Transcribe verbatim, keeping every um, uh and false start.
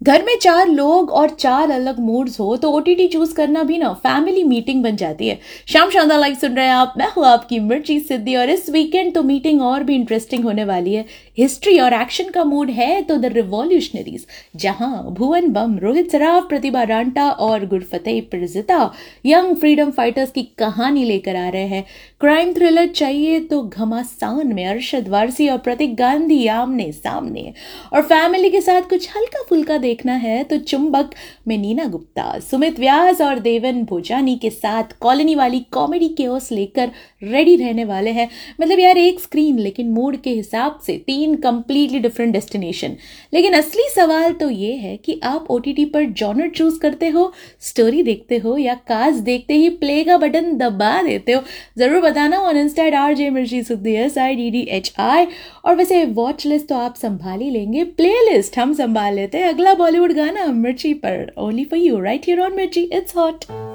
घर में चार लोग और चार अलग मूड्स हो तो ओटीटी चूज करना भी ना फैमिली मीटिंग बन जाती है। शाम शानदार लाइव सुन रहे हैं आप, मैं हूँ आपकी मिर्ची सिद्धि और इस वीकेंड तो मीटिंग और भी इंटरेस्टिंग होने वाली है। हिस्ट्री और एक्शन का मूड है तो द रिवॉल्यूशनरीज, जहां भुवन बम, रोहित सराफ, प्रतिभा रांटा और गुरफतेह पिरज़िता यंग फ्रीडम फाइटर्स की कहानी लेकर आ रहे हैं। क्राइम थ्रिलर चाहिए तो घमासान में अरशद वारसी और प्रतीक गांधी आमने सामने, और फैमिली के साथ कुछ हल्का फुल्का देखना है तो चुंबक में नीना गुप्ता, सुमित व्यास और देवन भोजानी के साथ कॉलोनी वाली कॉमेडी केओस लेकर रेडी रहने वाले हैं। मतलब यार, एक स्क्रीन लेकिन मूड के हिसाब से तीन कंप्लीटली डिफरेंट डेस्टिनेशन। लेकिन असली सवाल तो ये है कि आप ओटीटी पर जॉनर चूज करते हो, स्टोरी देखते हो, या कास्ट देखते ही प्ले का बटन दबा देते हो? जरूर बताना on Insta eight R J मिर्ची सिद्धि, S I D D H I. और वैसे वॉच लिस्ट तो आप संभाल ही लेंगे, प्ले लिस्ट हम संभाल लेते हैं। अगला बॉलीवुड गाना मिर्ची पर, only for you right here on मिर्ची, इट्स हॉट।